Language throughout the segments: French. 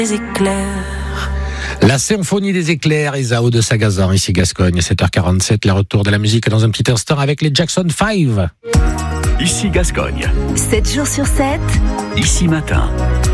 Les éclairs. La symphonie des éclairs, Isaao de Sagazan, ici Gascogne, 7h47, le retour de la musique dans un petit instant avec les Jackson 5. Ici Gascogne. 7 jours sur 7. Ici matin.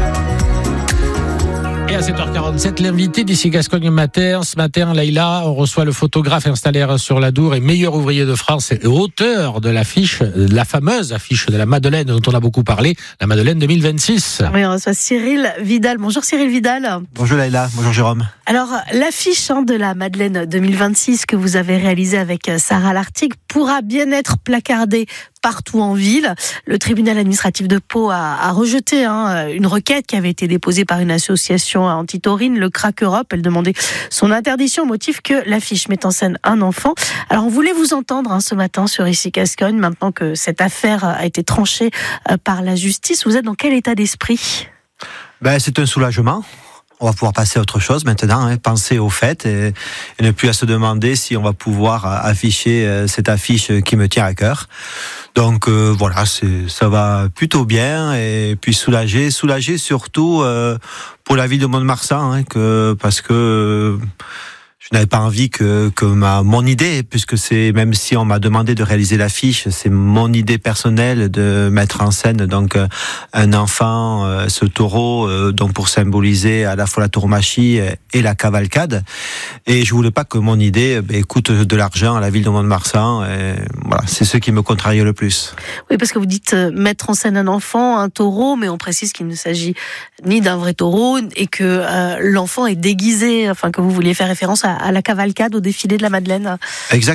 Et à 7h47, l'invité d'ici Gascogne Matin. Ce matin, Leïla, on reçoit le photographe installé sur la Dour et meilleur ouvrier de France et auteur de l'affiche, la fameuse affiche de la Madeleine dont on a beaucoup parlé, la Madeleine 2026. Oui, on reçoit Cyril Vidal. Bonjour Cyril Vidal. Bonjour Leïla, bonjour Jérôme. Alors, l'affiche de la Madeleine 2026 que vous avez réalisée avec Sarah Lartigue pourra bien être placardée partout en ville. Le tribunal administratif de Pau a rejeté une requête qui avait été déposée par une association anti-taurine, le Crack Europe. Elle demandait son interdiction au motif que l'affiche met en scène un enfant. Alors, on voulait vous entendre ce matin sur Ici Gascogne, maintenant que cette affaire a été tranchée par la justice. Vous êtes dans quel état d'esprit ? C'est un soulagement. On va pouvoir passer à autre chose maintenant, penser au fait et ne plus à se demander si on va pouvoir afficher cette affiche qui me tient à cœur. Donc voilà, ça va plutôt bien et puis soulager surtout pour la ville de Mont-de-Marsan, parce que je n'avais pas envie que mon idée, puisque c'est, même si on m'a demandé de réaliser l'affiche, c'est mon idée personnelle de mettre en scène donc un enfant, ce taureau, donc pour symboliser à la fois la tauromachie et la cavalcade. Et je voulais pas que mon idée coûte de l'argent à la ville de Mont-de-Marsan. Et voilà, c'est ce qui me contrarie le plus. Oui, parce que vous dites mettre en scène un enfant, un taureau, mais on précise qu'il ne s'agit ni d'un vrai taureau et que l'enfant est déguisé, enfin que vous vouliez faire référence à la cavalcade, au défilé de la Madeleine. Exactement.